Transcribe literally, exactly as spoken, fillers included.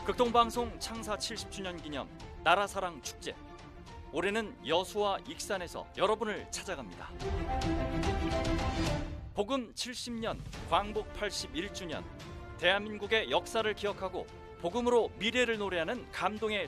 극동방송 창사 칠십 주년 기념 나라사랑 축제. 올해는 여수와 익산에서 여러분을 찾아갑니다. 복음 칠십 년, 광복 팔십일 주년, 대한민국의 역사를 기억하고 복음으로 미래를 노래하는 감동의